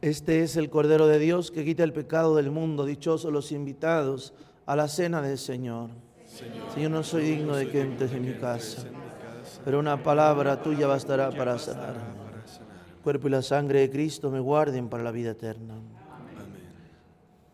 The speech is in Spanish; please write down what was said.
Este es el Cordero de Dios que quita el pecado del mundo. Dichosos los invitados a la cena del Señor. Señor, no soy digno de que entres en mi casa, pero una palabra tuya bastará para sanar. El cuerpo y la sangre de Cristo me guarden para la vida eterna.